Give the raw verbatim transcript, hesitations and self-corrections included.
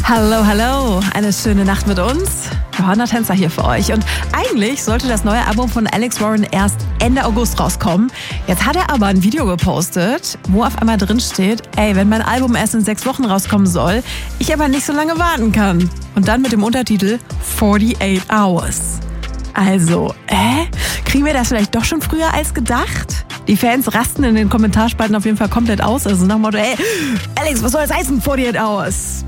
Hallo, hallo, eine schöne Nacht mit uns. Johanna Tänzer hier für euch. Und eigentlich sollte das neue Album von Alex Warren erst Ende August rauskommen. Jetzt hat er aber ein Video gepostet, wo auf einmal drin steht, ey, wenn mein Album erst in sechs Wochen rauskommen soll, ich aber nicht so lange warten kann. Und dann mit dem Untertitel forty-eight hours. Also, äh, kriegen wir das vielleicht doch schon früher als gedacht? Die Fans rasten in den Kommentarspalten auf jeden Fall komplett aus. Also nach dem Motto, ey, Alex, was soll das heißen, forty-eight hours?